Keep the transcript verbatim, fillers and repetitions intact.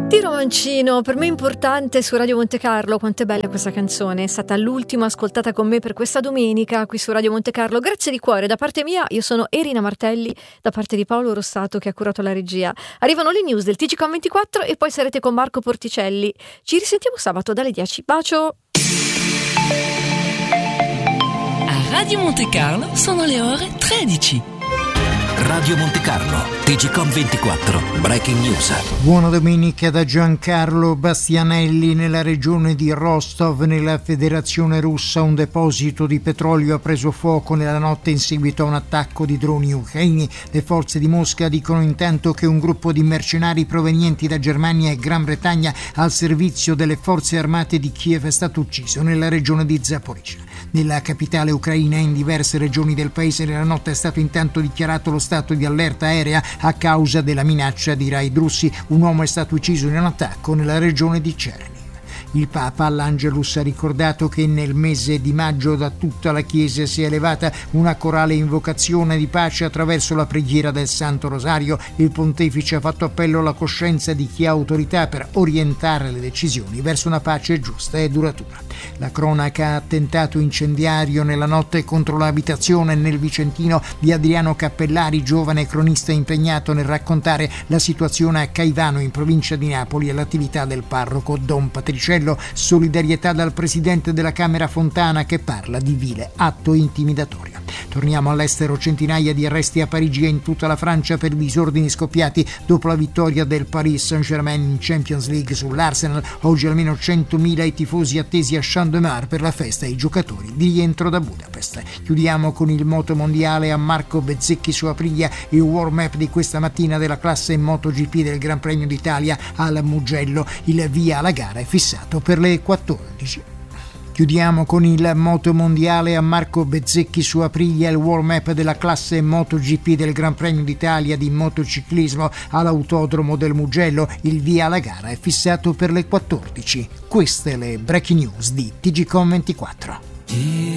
Tiro Mancino, per me è importante su Radio Monte Carlo. Quanto è bella questa canzone, è stata l'ultima ascoltata con me per questa domenica qui su Radio Monte Carlo. Grazie di cuore da parte mia, io sono Erina Martelli, da parte di Paolo Rossato che ha curato la regia. Arrivano le news del T G Com ventiquattro e poi sarete con Marco Porticelli. Ci risentiamo sabato dalle dieci. Bacio! A Radio Monte Carlo sono le ore tredici. Radio Monte Carlo, T G Com ventiquattro, Breaking News. Buona domenica da Giancarlo Bastianelli. Nella regione di Rostov, nella Federazione Russa, un deposito di petrolio ha preso fuoco nella notte in seguito a un attacco di droni ucraini. Le forze di Mosca dicono intanto che un gruppo di mercenari provenienti da Germania e Gran Bretagna al servizio delle forze armate di Kiev è stato ucciso nella regione di Zaporizhzhia. Nella capitale ucraina e in diverse regioni del paese nella notte è stato intanto dichiarato lo stato di allerta aerea a causa della minaccia di raid russi. Un uomo è stato ucciso in un attacco nella regione di Cherniv. Il Papa all'Angelus ha ricordato che nel mese di maggio da tutta la Chiesa si è elevata una corale invocazione di pace attraverso la preghiera del Santo Rosario. Il pontefice ha fatto appello alla coscienza di chi ha autorità per orientare le decisioni verso una pace giusta e duratura. La cronaca attentato incendiario nella notte contro l'abitazione nel Vicentino di Adriano Cappellari, giovane cronista impegnato nel raccontare la situazione a Caivano in provincia di Napoli e l'attività del parroco Don Patriciello. Solidarietà dal presidente della Camera Fontana che parla di vile atto intimidatorio. Torniamo all'estero, centinaia di arresti a Parigi e in tutta la Francia per disordini scoppiati dopo la vittoria del Paris Saint-Germain in Champions League sull'Arsenal. Oggi almeno centomila i tifosi attesi a Champ de Mars per la festa e i giocatori di rientro da Budapest. Chiudiamo con il moto mondiale a Marco Bezzecchi su Aprilia, il warm-up di questa mattina della classe MotoGP del Gran Premio d'Italia al Mugello. Il via alla gara è fissato per le quattordici. Chiudiamo con il moto mondiale a Marco Bezzecchi su Aprilia, il warm-up della classe MotoGP del Gran Premio d'Italia di motociclismo all'autodromo del Mugello. Il via alla gara è fissato per le quattordici. Queste le breaking news di T G Com ventiquattro.